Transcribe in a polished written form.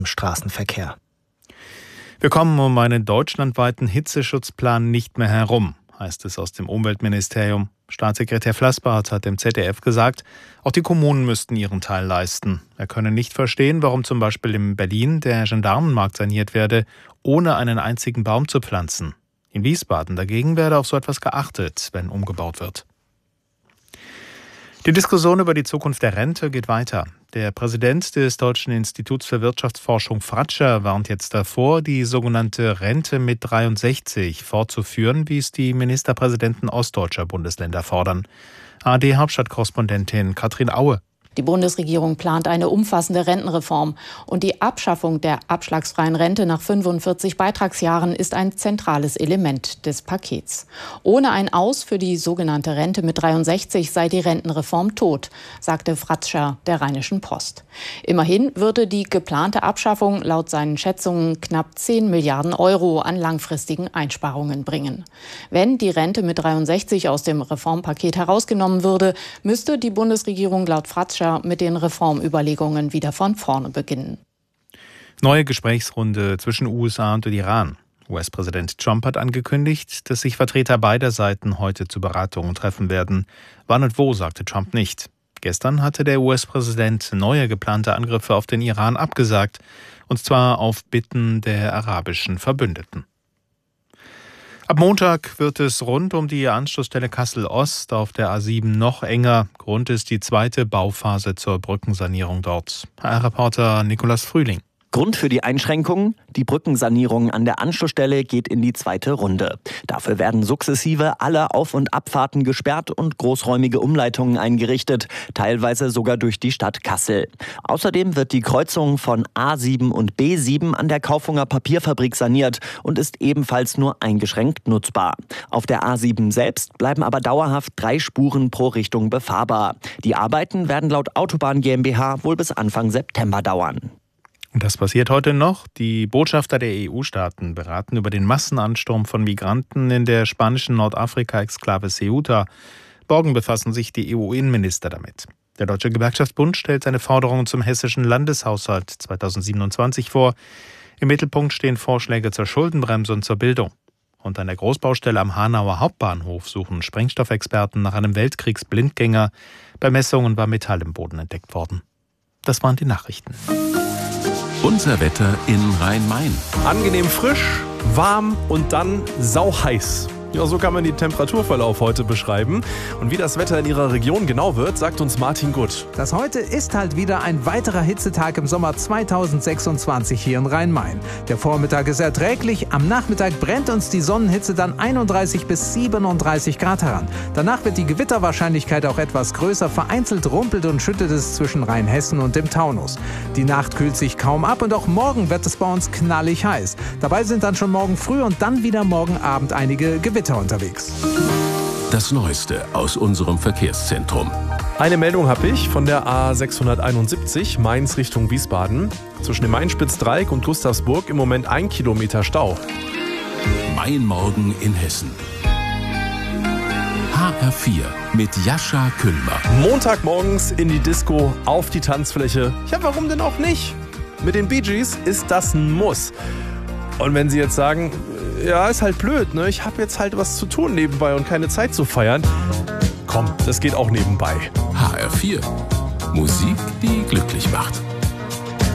im Straßenverkehr. Wir kommen um einen deutschlandweiten Hitzeschutzplan nicht mehr herum, heißt es aus dem Umweltministerium. Staatssekretär Flassbart hat dem ZDF gesagt, auch die Kommunen müssten ihren Teil leisten. Er könne nicht verstehen, warum zum Beispiel in Berlin der Gendarmenmarkt saniert werde, ohne einen einzigen Baum zu pflanzen. In Wiesbaden dagegen werde auf so etwas geachtet, wenn umgebaut wird. Die Diskussion über die Zukunft der Rente geht weiter. Der Präsident des Deutschen Instituts für Wirtschaftsforschung Fratscher warnt jetzt davor, die sogenannte Rente mit 63 fortzuführen, wie es die Ministerpräsidenten ostdeutscher Bundesländer fordern. ARD-Hauptstadtkorrespondentin Katrin Aue. Die Bundesregierung plant eine umfassende Rentenreform und die Abschaffung der abschlagsfreien Rente nach 45 Beitragsjahren ist ein zentrales Element des Pakets. Ohne ein Aus für die sogenannte Rente mit 63 sei die Rentenreform tot, sagte Fratscher der Rheinischen Post. Immerhin würde die geplante Abschaffung laut seinen Schätzungen knapp 10 Milliarden Euro an langfristigen Einsparungen bringen. Wenn die Rente mit 63 aus dem Reformpaket herausgenommen würde, müsste die Bundesregierung laut Fratscher mit den Reformüberlegungen wieder von vorne beginnen. Neue Gesprächsrunde zwischen USA und Iran. US-Präsident Trump hat angekündigt, dass sich Vertreter beider Seiten heute zu Beratungen treffen werden. Wann und wo, sagte Trump nicht. Gestern hatte der US-Präsident neue geplante Angriffe auf den Iran abgesagt, und zwar auf Bitten der arabischen Verbündeten. Ab Montag wird es rund um die Anschlussstelle Kassel-Ost auf der A7 noch enger. Grund ist die zweite Bauphase zur Brückensanierung dort. HR-Reporter Nikolaus Frühling. Grund für die Einschränkungen? Die Brückensanierung an der Anschlussstelle geht in die zweite Runde. Dafür werden sukzessive alle Auf- und Abfahrten gesperrt und großräumige Umleitungen eingerichtet, teilweise sogar durch die Stadt Kassel. Außerdem wird die Kreuzung von A7 und B7 an der Kaufunger Papierfabrik saniert und ist ebenfalls nur eingeschränkt nutzbar. Auf der A7 selbst bleiben aber dauerhaft 3 Spuren pro Richtung befahrbar. Die Arbeiten werden laut Autobahn GmbH wohl bis Anfang September dauern. Und das passiert heute noch. Die Botschafter der EU-Staaten beraten über den Massenansturm von Migranten in der spanischen Nordafrika-Exklave Ceuta. Morgen befassen sich die EU-Innenminister damit. Der Deutsche Gewerkschaftsbund stellt seine Forderungen zum hessischen Landeshaushalt 2027 vor. Im Mittelpunkt stehen Vorschläge zur Schuldenbremse und zur Bildung. Und an der Großbaustelle am Hanauer Hauptbahnhof suchen Sprengstoffexperten nach einem Weltkriegsblindgänger. Bei Messungen war Metall im Boden entdeckt worden. Das waren die Nachrichten. Unser Wetter in Rhein-Main. Angenehm frisch, warm und dann sauheiß. Ja, so kann man den Temperaturverlauf heute beschreiben. Und wie das Wetter in Ihrer Region genau wird, sagt uns Martin Gutt. Das heute ist halt wieder ein weiterer Hitzetag im Sommer 2026 hier in Rhein-Main. Der Vormittag ist erträglich, am Nachmittag brennt uns die Sonnenhitze dann 31 bis 37 Grad heran. Danach wird die Gewitterwahrscheinlichkeit auch etwas größer, vereinzelt rumpelt und schüttet es zwischen Rheinhessen und dem Taunus. Die Nacht kühlt sich kaum ab und auch morgen wird es bei uns knallig heiß. Dabei sind dann schon morgen früh und dann wieder morgen Abend einige Gewitter unterwegs. Das Neueste aus unserem Verkehrszentrum. Eine Meldung habe ich von der A671 Mainz Richtung Wiesbaden. Zwischen dem Mainspitzdreieck und Gustavsburg im Moment 1 Kilometer Stau. Mein Morgen in Hessen. HR4 mit Jascha Kühlmer. Montagmorgens in die Disco, auf die Tanzfläche. Ja, warum denn auch nicht? Mit den Bee Gees ist das ein Muss. Und wenn Sie jetzt sagen, ja, ist halt blöd, ne? Ich habe jetzt halt was zu tun nebenbei und keine Zeit zu feiern. Komm, das geht auch nebenbei. HR4. Musik, die glücklich macht.